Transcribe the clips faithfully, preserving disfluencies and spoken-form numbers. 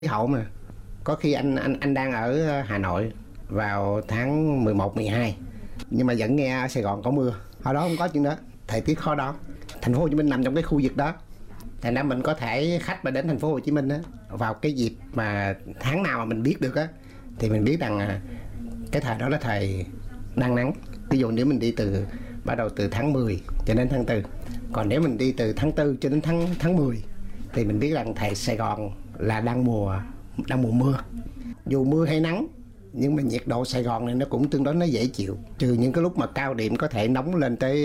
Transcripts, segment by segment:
Hậu mà có khi anh anh anh đang ở Hà Nội vào tháng mười một, mười hai nhưng mà vẫn nghe ở Sài Gòn có mưa. Hồi đó không có chuyện đó, thời tiết khó đoán. Thành phố Hồ Chí Minh nằm trong cái khu vực đó, thành ra mình có thể khách mà đến thành phố Hồ Chí Minh á vào cái dịp mà tháng nào mà mình biết được á thì mình biết rằng cái thời đó là thời đang nắng. Ví dụ nếu mình đi từ bắt đầu từ tháng mười cho đến tháng tư, còn nếu mình đi từ tháng tư cho đến tháng tháng mười thì mình biết rằng thời Sài Gòn là đang mùa đang mùa mưa. Dù mưa hay nắng nhưng mà nhiệt độ Sài Gòn này nó cũng tương đối nó dễ chịu, trừ những cái lúc mà cao điểm có thể nóng lên tới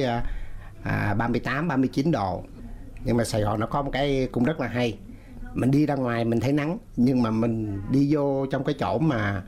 à, ba mươi tám, ba mươi chín độ. Nhưng mà Sài Gòn nó có một cái cũng rất là hay, mình đi ra ngoài mình thấy nắng nhưng mà mình đi vô trong cái chỗ mà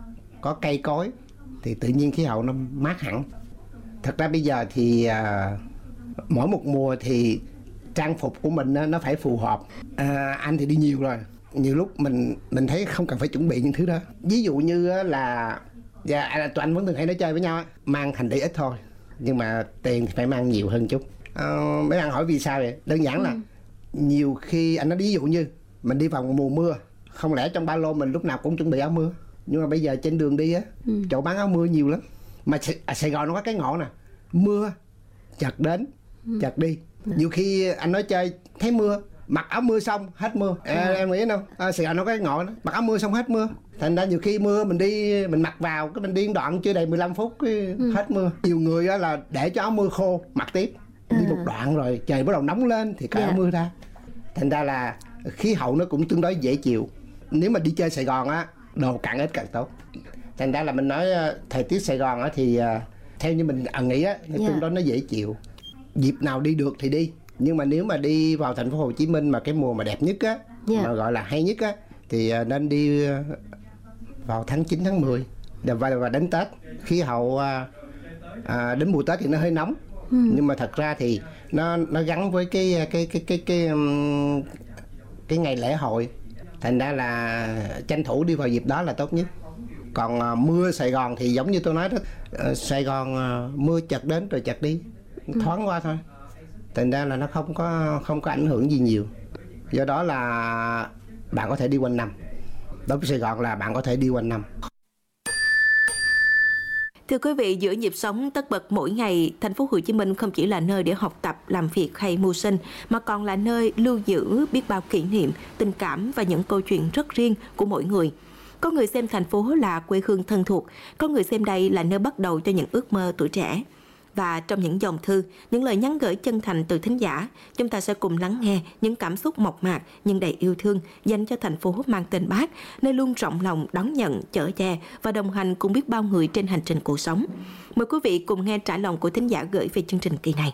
có cây cối thì tự nhiên khí hậu nó mát hẳn. Thật ra bây giờ thì à, mỗi một mùa thì trang phục của mình nó phải phù hợp. À, anh thì đi nhiều rồi, nhiều lúc mình mình thấy không cần phải chuẩn bị những thứ đó. Ví dụ như là dạ, tụi anh vẫn thường hay nói chơi với nhau, mang thành đi ít thôi nhưng mà tiền thì phải mang nhiều hơn chút. À, mấy anh hỏi vì sao vậy? Đơn giản là ừ. nhiều khi anh nói ví dụ như mình đi vào mùa mưa, không lẽ trong ba lô mình lúc nào cũng chuẩn bị áo mưa, nhưng mà bây giờ trên đường đi á, ừ. chỗ bán áo mưa nhiều lắm. Mà à, Sài Gòn nó có cái ngộ nè, mưa chợt đến ừ. chợt đi. ừ. Nhiều khi anh nói chơi thấy mưa, mặc áo mưa xong hết mưa. À, ừ. Em nghĩ không? À, Sài Gòn nó có cái ngộ đó, mặc áo mưa xong hết mưa. Thành ra nhiều khi mưa mình đi mình mặc vào cái mình đi đoạn chưa đầy mười lăm phút cái ừ. hết mưa. Nhiều người á là để cho áo mưa khô mặc tiếp, đi à. một đoạn rồi trời bắt đầu nóng lên thì cởi yeah. áo mưa ra. Thành ra là khí hậu nó cũng tương đối dễ chịu. Nếu mà đi chơi Sài Gòn á, đồ càng ít càng tốt. Thành ra là mình nói thời tiết Sài Gòn á thì theo như mình nghĩ á, nó tương đối nó dễ chịu. Dịp nào đi được thì đi. Nhưng mà nếu mà đi vào thành phố Hồ Chí Minh mà cái mùa mà đẹp nhất á, yeah. mà gọi là hay nhất á, thì nên đi vào tháng chín, tháng mười và, và đến Tết. Khí hậu à, đến mùa Tết thì nó hơi nóng, ừ. nhưng mà thật ra thì nó nó gắn với cái cái cái cái cái cái, cái ngày lễ hội. Thành ra là tranh thủ đi vào dịp đó là tốt nhất. Còn à, mưa Sài Gòn thì giống như tôi nói đó, à, Sài Gòn à, mưa chợt đến rồi chợt đi, ừ. thoáng qua thôi. Thành ra là nó không có không có ảnh hưởng gì nhiều. Do đó là bạn có thể đi quanh năm. Đối với Sài Gòn là bạn có thể đi quanh năm. Thưa quý vị, giữa nhịp sống tất bật mỗi ngày, thành phố Hồ Chí Minh không chỉ là nơi để học tập, làm việc hay mưu sinh, mà còn là nơi lưu giữ biết bao kỷ niệm, tình cảm và những câu chuyện rất riêng của mỗi người. Có người xem thành phố là quê hương thân thuộc, có người xem đây là nơi bắt đầu cho những ước mơ tuổi trẻ. Và trong những dòng thư, những lời nhắn gửi chân thành từ thính giả, chúng ta sẽ cùng lắng nghe những cảm xúc mộc mạc nhưng đầy yêu thương dành cho thành phố mang tên Bác, nơi luôn rộng lòng đón nhận, chở che và đồng hành cùng biết bao người trên hành trình cuộc sống. Mời quý vị cùng nghe trải lòng của thính giả gửi về chương trình kỳ này.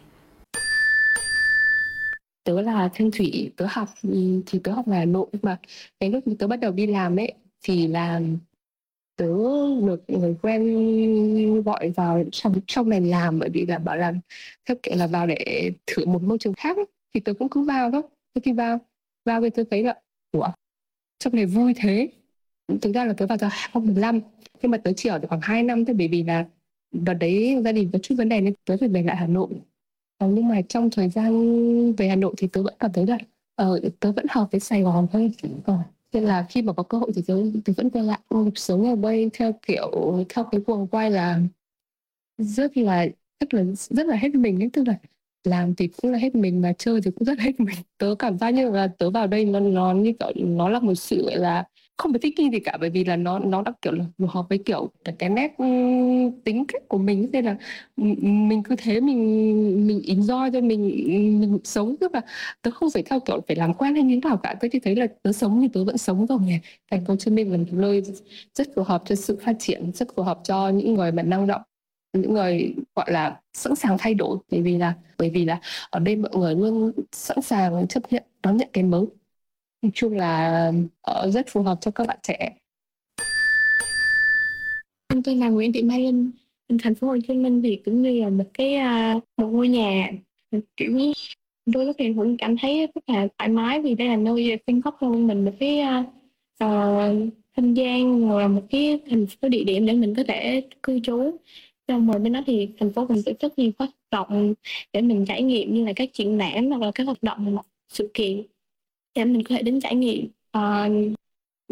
Tớ là Thanh Thủy, tớ học thì tớ học ở Hà Nội, mà cái lúc tớ bắt đầu đi làm ấy thì là tớ được người quen gọi vào trong trong này làm, bởi vì là bảo là theo kiểu là vào để thử một môi trường khác ấy. Thì tớ cũng cứ vào thôi. Tớ khi vào vào thì tớ thấy là ủa, trong này vui thế. Thực ra là tớ vào từ hai không một lăm, nhưng mà tớ chỉ ở được khoảng hai năm thôi, bởi vì là đợt đấy gia đình có chút vấn đề nên tớ phải về lại Hà Nội. À, nhưng mà trong thời gian về Hà Nội thì tớ vẫn cảm thấy là ờ, tớ vẫn hợp với Sài Gòn hơn. Ờ. Nên là khi mà có cơ hội thì tớ, tớ vẫn quay lại nhịp sống ở đây theo kiểu theo cái guồng quay là rất là rất là rất là hết mình ấy, tức là làm thì cũng là hết mình mà chơi thì cũng rất hết mình. Tớ cảm giác như là tớ vào đây nó nó như kiểu nó là một sự gọi là không phải thích nghi gì cả, bởi vì là nó nó đã kiểu là phù hợp với kiểu cái nét tính cách của mình, nên là mình cứ thế mình mình enjoy cho mình mình sống, tức là tớ không phải theo kiểu phải làm quen hay như thế nào cả. Tớ chỉ thấy là tớ sống như tớ vẫn sống rồi này. Thành phố Hồ Chí Minh là một nơi rất phù hợp cho sự phát triển, rất phù hợp cho những người mà năng động, những người gọi là sẵn sàng thay đổi, bởi vì là bởi vì là ở đây mọi người luôn sẵn sàng chấp nhận đón nhận cái mới. Nói chung là uh, rất phù hợp cho các bạn trẻ. Tôi là Nguyễn Thị Mai Linh. Thành phố Hồ Chí Minh thì cũng như là một cái uh, một ngôi nhà, kiểu như đôi lúc thì cũng cảm thấy rất là thoải mái, vì đây là nơi cung cấp cho mình một cái uh, uh, không gian, hoặc là một cái thành phố địa điểm để mình có thể cư trú. Trong rồi bên đó thì thành phố cũng tổ chức nhiều hoạt động để mình trải nghiệm, như là các triển lãm hoặc là các hoạt động sự kiện để mình có thể đến trải nghiệm. Uh,